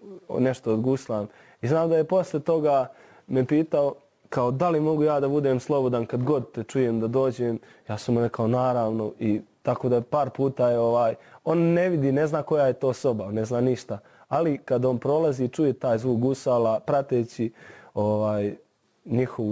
nešto odguslam. I znam da je posle toga me pitao kao da li mogu ja da budem slobodan kad god te čujem da dođem. Ja sam mu rekao naravno i tako da par puta je on ne vidi, ne zna koja je to soba, ne zna ništa. Ali kad on prolazi čuje taj zvuk gusala prateći njihovu